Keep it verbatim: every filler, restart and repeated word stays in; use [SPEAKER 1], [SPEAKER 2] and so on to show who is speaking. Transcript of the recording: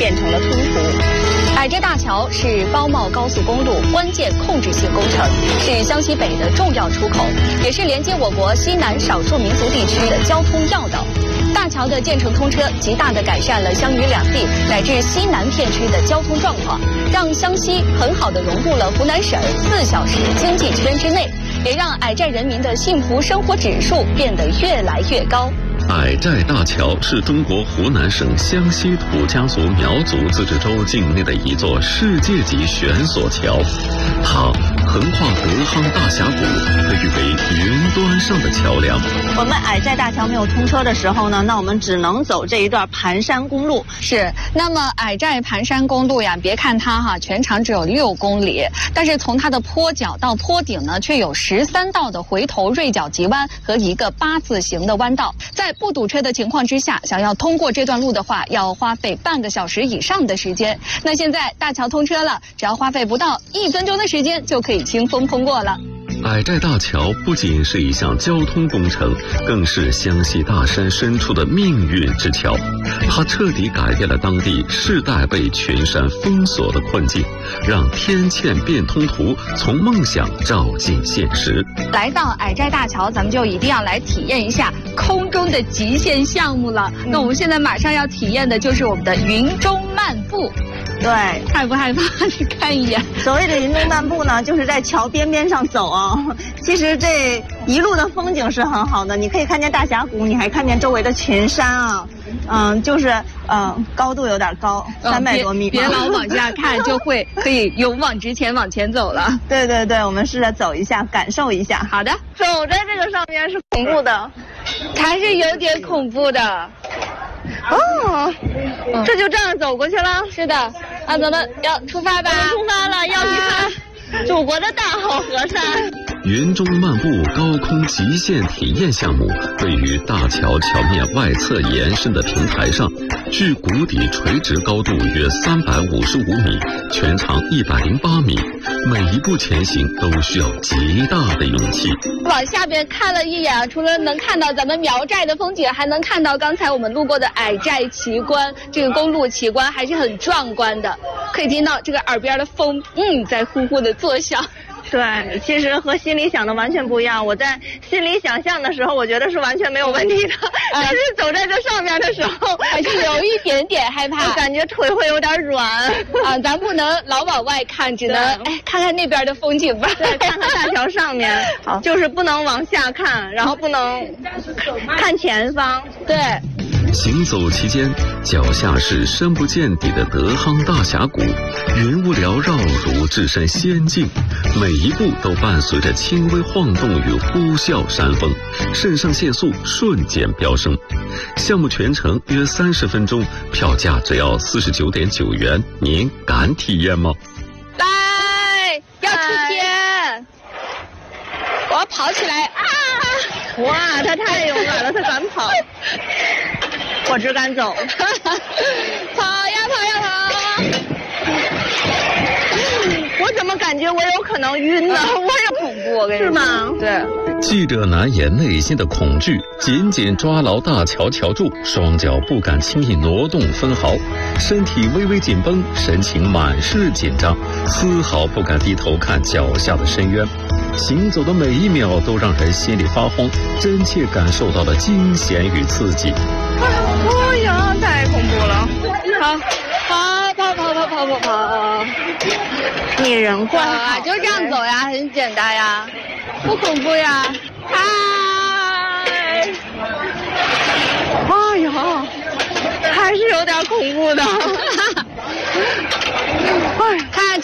[SPEAKER 1] 变成了通途。矮寨大桥是包茂高速公路关键控制性工程，是湘西北的重要出口，也是连接我国西南少数民族地区的交通要道。大桥的建成通车，极大地改善了湘渝两地乃至西南片区的交通状况，让湘西很好地融入了湖南省四小时经济圈之内，也让矮寨人民的幸福生活指数变得越来越高。
[SPEAKER 2] 矮寨大桥是中国湖南省湘西土家族苗族自治州境内的一座世界级悬索桥，它横跨德夯大峡谷，被誉为云端上的桥梁。
[SPEAKER 3] 我们矮寨大桥没有通车的时候呢，那我们只能走这一段盘山公路。
[SPEAKER 1] 是，那么矮寨盘山公路呀，别看它哈全长只有六公里，但是从它的坡脚到坡顶呢，却有十三道的回头锐角急弯和一个八字形的弯道。在不堵车的情况之下，想要通过这段路的话，要花费半个小时以上的时间。那现在大桥通车了，只要花费不到一分钟的时间，就可以轻松通过了。
[SPEAKER 2] 矮寨大桥不仅是一项交通工程，更是湘西大山深处的命运之桥。它彻底改变了当地世代被群山封锁的困境，让天堑变通途，从梦想照进现实。
[SPEAKER 1] 来到矮寨大桥，咱们就一定要来体验一下空中的极限项目了。嗯、那我们现在马上要体验的就是我们的云中漫步。
[SPEAKER 3] 对，
[SPEAKER 1] 害不害怕？去看一眼。
[SPEAKER 3] 所谓的云中漫步呢，就是在桥边边上走啊。其实这一路的风景是很好的，你可以看见大峡谷，你还看见周围的群山啊。嗯，就是嗯，高度有点高，三百多米。
[SPEAKER 1] 别老往下看，就会可以勇往直前往前走了。
[SPEAKER 3] 对对对，我们试着走一下，感受一下。
[SPEAKER 1] 好的，
[SPEAKER 3] 走在这个上面是恐怖的，
[SPEAKER 1] 还是有点恐怖的。
[SPEAKER 3] 哦，嗯、这就这样走过去了。
[SPEAKER 1] 是的，那咱们要出发吧。
[SPEAKER 3] 出发了，要去看祖国的大好河山。
[SPEAKER 2] 云中漫步高空极限体验项目位于大桥桥面外侧延伸的平台上，距谷底垂直高度约三百五十五米，全长一百零八米，每一步前行都需要极大的勇气。
[SPEAKER 1] 往下边看了一眼，除了能看到咱们苗寨的风景，还能看到刚才我们路过的矮寨奇观，这个公路奇观还是很壮观的，可以听到这个耳边的风嗯在呼呼的作响。
[SPEAKER 3] 对，其实和心里想的完全不一样。我在心里想象的时候，我觉得是完全没有问题的，但是走在这上面的时候，
[SPEAKER 1] 还是有一点点害怕，
[SPEAKER 3] 我感觉腿会有点软
[SPEAKER 1] 啊。咱不能老往外看，只能哎看看那边的风景吧。
[SPEAKER 3] 对，看看大桥上面，好，就是不能往下看，然后不能看前方。
[SPEAKER 1] 对。
[SPEAKER 2] 行走期间，脚下是深不见底的德夯大峡谷，云雾缭绕如置身仙境，每一步都伴随着轻微晃动与呼啸山风，肾上腺素瞬间飙升。项目全程约三十分钟，票价只要四十九点九元，您敢体验吗？
[SPEAKER 1] 来，要出天，我要跑起来啊！
[SPEAKER 3] 哇，他太勇敢了，他敢跑。我只敢走，
[SPEAKER 1] 跑呀跑呀跑！
[SPEAKER 3] 我怎么感觉我有可能晕呢？我也
[SPEAKER 1] 恐怖，我跟你说。
[SPEAKER 3] 是吗？
[SPEAKER 1] 对。
[SPEAKER 2] 记者难掩内心的恐惧，紧紧抓牢大桥桥柱，双脚不敢轻易挪动分毫，身体微微紧绷，神情满是紧张，丝毫不敢低头看脚下的深渊。行走的每一秒都让人心里发慌，真切感受到了惊险与刺激。
[SPEAKER 3] 哎呀，太恐怖了！
[SPEAKER 1] 跑跑跑跑跑跑跑！
[SPEAKER 3] 拟人怪
[SPEAKER 1] 啊，就这样走呀，很简单呀，不恐怖呀。
[SPEAKER 3] 哎，哎呀，还是有点恐怖的。哎，
[SPEAKER 1] 看。